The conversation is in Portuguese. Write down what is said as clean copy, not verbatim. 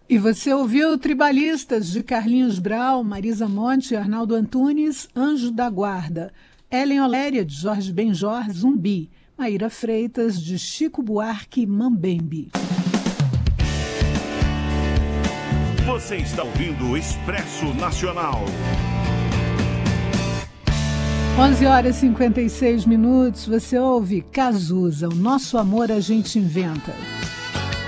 E você ouviu Tribalistas, de Carlinhos Brau, Marisa Monte, Arnaldo Antunes, Anjo da Guarda, Ellen Oléria, de Jorge Benjor, Zumbi, Maíra Freitas, de Chico Buarque, Mambembe. Você está ouvindo o Expresso Nacional. 11h56, você ouve Cazuza, o nosso amor a gente inventa.